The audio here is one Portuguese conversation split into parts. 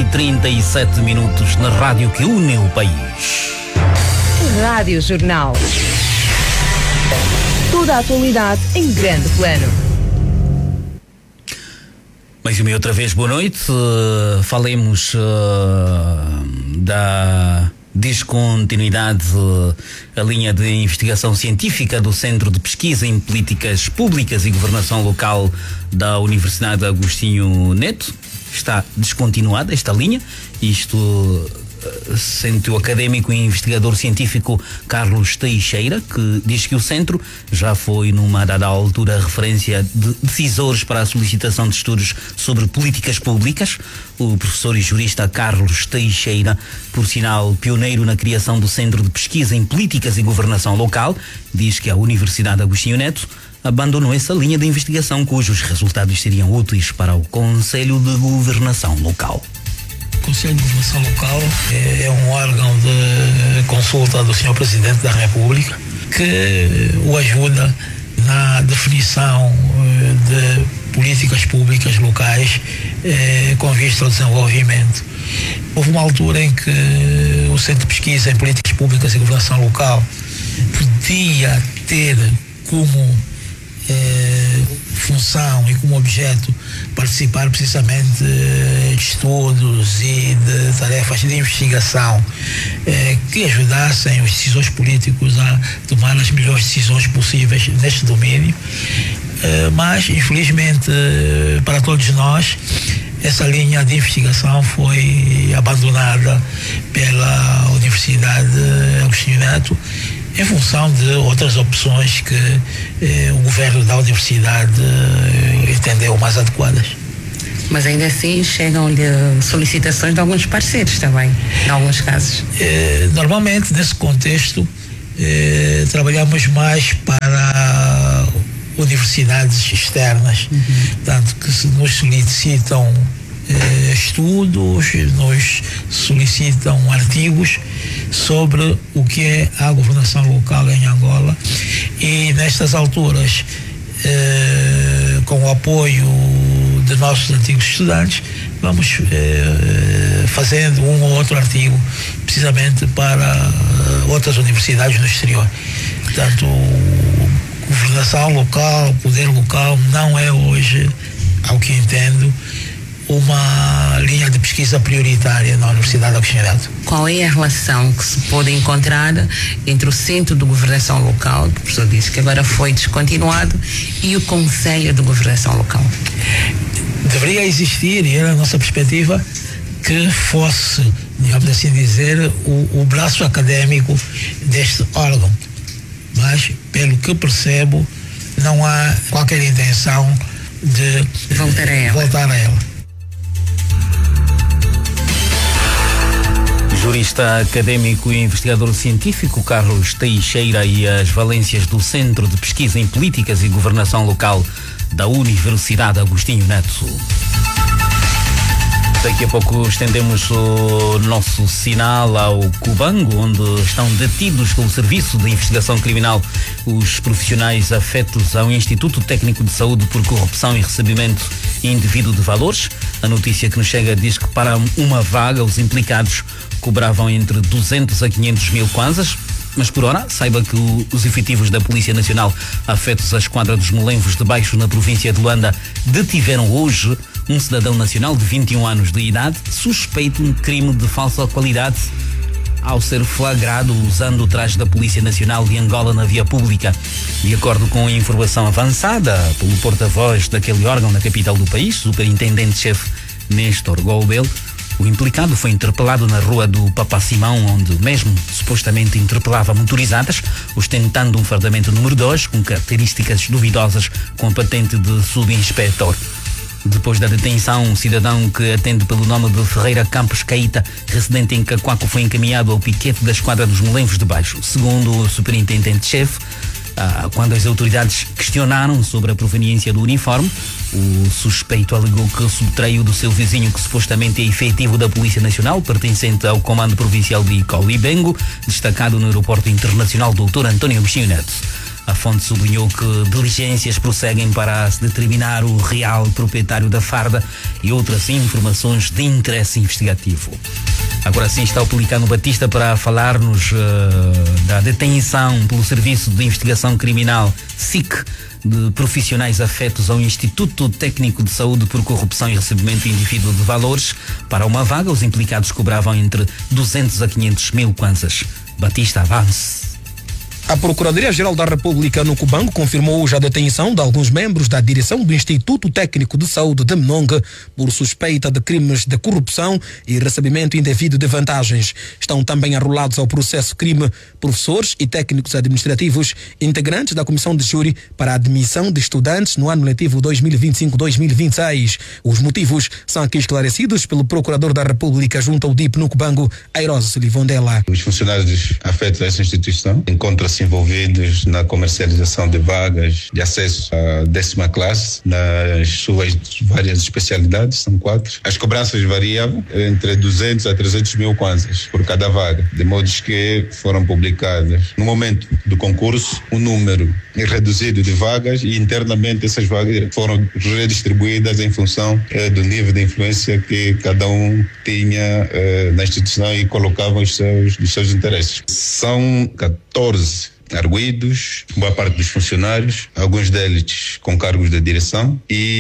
6h37 na rádio que une o país. Rádio Jornal. Toda a atualidade em grande plano. Mais uma e outra vez, boa noite. Falemos da descontinuidade, a linha de investigação científica do Centro de Pesquisa em Políticas Públicas e Governação Local da Universidade Agostinho Neto. Está descontinuada esta linha. Isto sente o académico e investigador científico Carlos Teixeira, que diz que o centro já foi numa dada altura referência de decisores para a solicitação de estudos sobre políticas públicas. O professor e jurista Carlos Teixeira, por sinal pioneiro na criação do Centro de Pesquisa em Políticas e Governação Local, diz que a Universidade Agostinho Neto abandonou essa linha de investigação cujos resultados seriam úteis para o Conselho de Governação Local. O Conselho de Governação Local é um órgão de consulta do Sr. Presidente da República que o ajuda na definição de políticas públicas locais com vista ao desenvolvimento. Houve uma altura em que o Centro de Pesquisa em Políticas Públicas e Governação Local podia ter como função e como objeto participar precisamente de estudos e de tarefas de investigação que ajudassem os decisores políticos a tomar as melhores decisões possíveis neste domínio, mas infelizmente para todos nós essa linha de investigação foi abandonada pela Universidade Agostinho Neto em função de outras opções que o governo da universidade entendeu mais adequadas. Mas ainda assim chegam-lhe solicitações de alguns parceiros também, em alguns casos. Normalmente, nesse contexto, trabalhamos mais para universidades externas, tanto que se nos solicitam estudos, nos solicitam artigos sobre o que é a governação local em Angola, e nestas alturas, com o apoio de nossos antigos estudantes, vamos fazendo um ou outro artigo precisamente para outras universidades no exterior. Portanto, governação local, poder local não é hoje, ao que entendo, uma linha de pesquisa prioritária na Universidade Agostinho Neto. Qual é a relação que se pode encontrar entre o Centro de Governação Local, que o professor disse que agora foi descontinuado, e o Conselho de Governação Local? Deveria existir, e era a nossa perspectiva, que fosse, digamos assim dizer, o braço académico deste órgão. Mas, pelo que percebo, não há qualquer intenção de voltar a ela. Jurista académico e investigador científico Carlos Teixeira e as valências do Centro de Pesquisa em Políticas e Governação Local da Universidade Agostinho Neto. Daqui a pouco estendemos o nosso sinal ao Cubango, onde estão detidos pelo Serviço de Investigação Criminal os profissionais afetos ao Instituto Técnico de Saúde por corrupção e recebimento indevido de valores. A notícia que nos chega diz que para uma vaga os implicados cobravam entre 200 a 500 mil kwanzas, mas por hora, saiba que os efetivos da Polícia Nacional afetos à esquadra dos Molenvos de Baixo na província de Luanda detiveram hoje um cidadão nacional de 21 anos de idade suspeito de um crime de falsa qualidade ao ser flagrado usando o traje da Polícia Nacional de Angola na via pública. De acordo com a informação avançada pelo porta-voz daquele órgão na capital do país, superintendente-chefe Néstor Goubel, o implicado foi interpelado na rua do Papa Simão, onde mesmo supostamente interpelava motorizadas, ostentando um fardamento número 2 com características duvidosas com a patente de subinspetor. Depois da detenção, um cidadão que atende pelo nome de Ferreira Campos Caíta, residente em Cacoaco, foi encaminhado ao piquete da esquadra dos Molenvos de Baixo. Segundo o superintendente-chefe, quando as autoridades questionaram sobre a proveniência do uniforme, o suspeito alegou que subtraiu do seu vizinho, que supostamente é efetivo da Polícia Nacional, pertencente ao Comando Provincial de Icolibengo, destacado no Aeroporto Internacional Dr. António Agostinho Neto. A fonte sublinhou que diligências prosseguem para se determinar o real proprietário da farda e outras informações de interesse investigativo. Agora sim está o Pelicano Batista para falar-nos da detenção pelo Serviço de Investigação Criminal, SIC, de profissionais afetos ao Instituto Técnico de Saúde por corrupção e recebimento indevido de valores. Para uma vaga, os implicados cobravam entre 200 a 500 mil kwanzas. Batista, avance. A Procuradoria-Geral da República no Cubango confirmou hoje a detenção de alguns membros da direção do Instituto Técnico de Saúde de Mnongue por suspeita de crimes de corrupção e recebimento indevido de vantagens. Estão também arrolados ao processo crime professores e técnicos administrativos, integrantes da Comissão de Júri para a admissão de estudantes no ano letivo 2025-2026. Os motivos são aqui esclarecidos pelo Procurador da República junto ao DIP no Cubango, Airoso Livondela. Os funcionários afetos a essa instituição encontram-se envolvidos na comercialização de vagas de acesso à 10ª classe nas suas várias especialidades, são 4. As cobranças variavam entre 200 a 300 mil kwanzas por cada vaga, de modo que foram publicadas no momento do concurso um número reduzido de vagas e internamente essas vagas foram redistribuídas em função do nível de influência que cada um tinha na instituição e colocavam os seus interesses. São 14 arguidos, boa parte dos funcionários, alguns deles com cargos de direção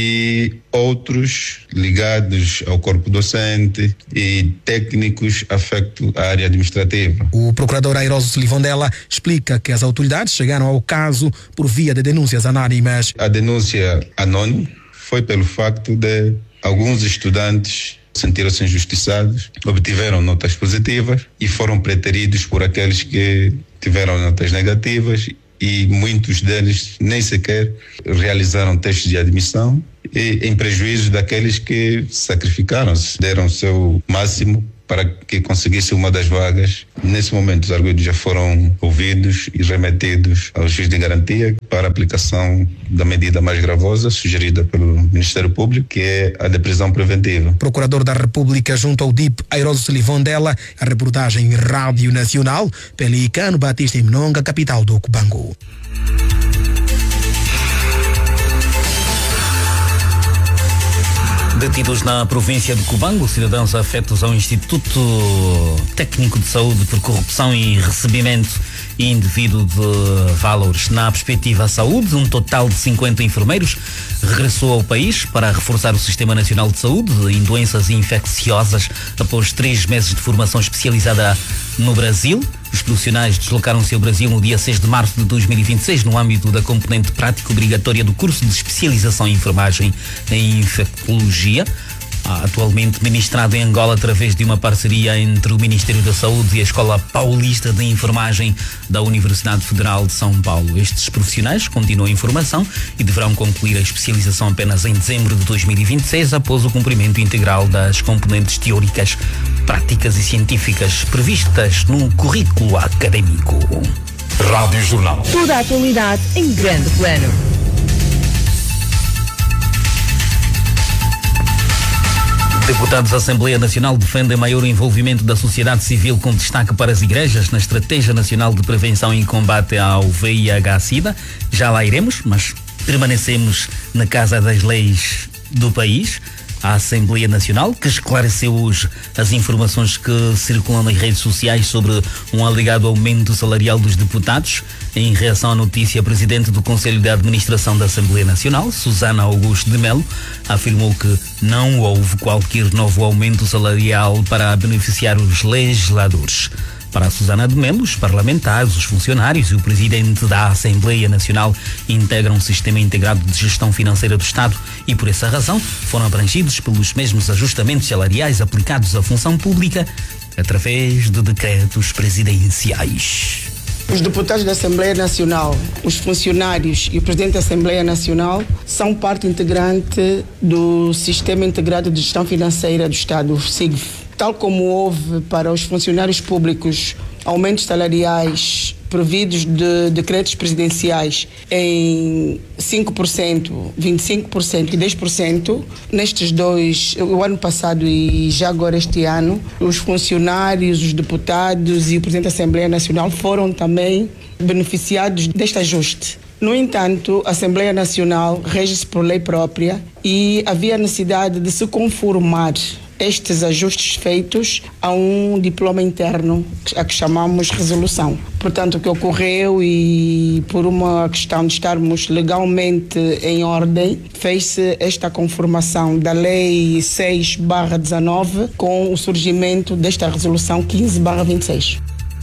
e outros ligados ao corpo docente e técnicos afetos à área administrativa. O procurador Airoso Livondela explica que as autoridades chegaram ao caso por via de denúncias anónimas. A denúncia anônima foi pelo facto de alguns estudantes sentiram-se injustiçados, obtiveram notas positivas e foram preteridos por aqueles que tiveram notas negativas e muitos deles nem sequer realizaram testes de admissão e em prejuízo daqueles que sacrificaram-se, deram o seu máximo para que conseguisse uma das vagas. Nesse momento, os arguidos já foram ouvidos e remetidos ao juiz de garantia para a aplicação da medida mais gravosa sugerida pelo Ministério Público, que é a de prisão preventiva. Procurador da República junto ao DIP, Airoso Livondela, a reportagem Rádio Nacional, Pelicano Batista em Mnongue, capital do Cubango. Detidos na província de Cubango, cidadãos afetos ao Instituto Técnico de Saúde por corrupção e recebimento indevido de valores. Na perspectiva saúde, um total de 50 enfermeiros regressou ao país para reforçar o Sistema Nacional de Saúde em doenças infecciosas após 3 meses de formação especializada no Brasil. Os profissionais deslocaram-se ao Brasil no dia 6 de março de 2026 no âmbito da componente prática obrigatória do curso de especialização em enfermagem em infectologia, atualmente ministrado em Angola através de uma parceria entre o Ministério da Saúde e a Escola Paulista de Enfermagem da Universidade Federal de São Paulo. Estes profissionais continuam em formação e deverão concluir a especialização apenas em dezembro de 2026, após o cumprimento integral das componentes teóricas, práticas e científicas previstas no currículo académico. Rádio Jornal. Toda a atualidade em grande plano. Deputados da Assembleia Nacional defendem maior envolvimento da sociedade civil com destaque para as igrejas na Estratégia Nacional de Prevenção e Combate ao VIH-Sida. Já lá iremos, mas permanecemos na Casa das Leis do país. A Assembleia Nacional, que esclareceu hoje as informações que circulam nas redes sociais sobre um alegado aumento salarial dos deputados. Em reação à notícia, a presidente do Conselho de Administração da Assembleia Nacional, Susana Augusto de Melo, afirmou que não houve qualquer novo aumento salarial para beneficiar os legisladores. Para a Susana de Melo, os parlamentares, os funcionários e o presidente da Assembleia Nacional integram um sistema integrado de gestão financeira do Estado e, por essa razão, foram abrangidos pelos mesmos ajustamentos salariais aplicados à função pública através de decretos presidenciais. Os deputados da Assembleia Nacional, os funcionários e o presidente da Assembleia Nacional são parte integrante do Sistema Integrado de Gestão Financeira do Estado, SIGF. Tal como houve para os funcionários públicos aumentos salariais previdos de decretos presidenciais em 5%, 25% e 10%, nestes dois, o ano passado e já agora este ano, os funcionários, os deputados e o Presidente da Assembleia Nacional foram também beneficiados deste ajuste. No entanto, a Assembleia Nacional rege-se por lei própria e havia necessidade de se conformar estes ajustes feitos a um diploma interno, a que chamamos resolução. Portanto, o que ocorreu, e por uma questão de estarmos legalmente em ordem, fez-se esta conformação da Lei 6/19 com o surgimento desta resolução 15/26.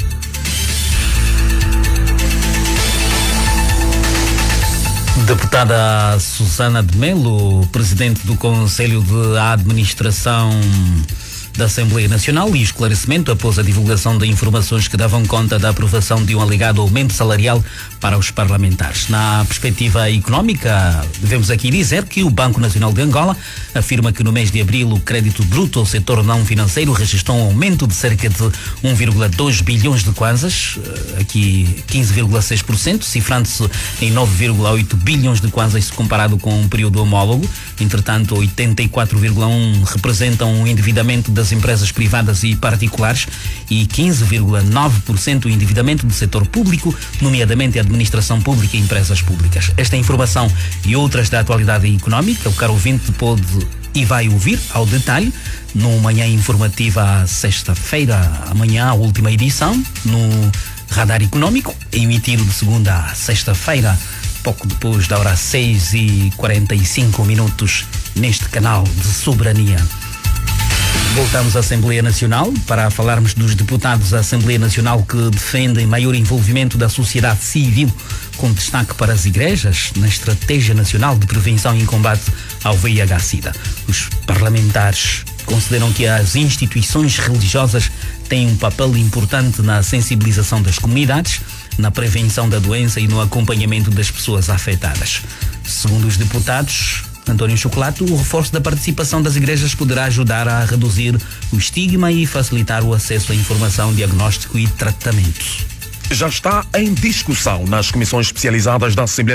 Deputada Susana de Melo, presidente do Conselho de Administração da Assembleia Nacional, e esclarecimento após a divulgação de informações que davam conta da aprovação de um alegado aumento salarial para os parlamentares. Na perspectiva económica, devemos aqui dizer que o Banco Nacional de Angola afirma que no mês de abril o crédito bruto ao setor não financeiro registrou um aumento de cerca de 1,2 bilhões de kwanzas, aqui 15,6%, cifrando-se em 9,8 bilhões de kwanzas comparado com um período homólogo. Entretanto, 84,1 representam um endividamento das empresas privadas e particulares e 15,9% o endividamento do setor público, nomeadamente a administração pública e empresas públicas. Esta informação e outras da atualidade económica, o caro ouvinte pode e vai ouvir ao detalhe no Manhã Informativa, sexta-feira, amanhã, a última edição, no Radar Económico, emitido de segunda a sexta-feira, pouco depois da hora 6h45, neste canal de soberania. Voltamos à Assembleia Nacional para falarmos dos deputados da Assembleia Nacional que defendem maior envolvimento da sociedade civil, com destaque para as igrejas, na Estratégia Nacional de Prevenção e Combate ao VIH-Sida. Os parlamentares consideram que as instituições religiosas têm um papel importante na sensibilização das comunidades, na prevenção da doença e no acompanhamento das pessoas afetadas. Segundo os deputados António Chocolate, o reforço da participação das igrejas poderá ajudar a reduzir o estigma e facilitar o acesso à informação, diagnóstico e tratamento. Já está em discussão nas comissões especializadas da Assembleia